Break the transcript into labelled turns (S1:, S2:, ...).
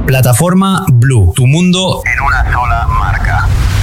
S1: Plataforma Blue, tu mundo en una sola marca.